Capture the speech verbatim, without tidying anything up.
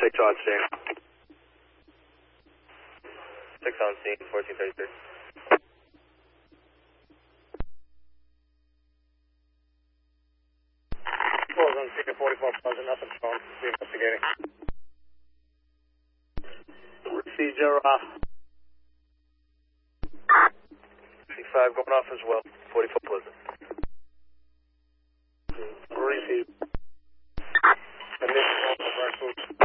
six on scene. six on scene, fourteen thirty-three. Close on scene, forty-four Pleasant, nothing phone. Be investigating. Procedure off. C five going off as well, forty-four Pleasant. Receive. Initial,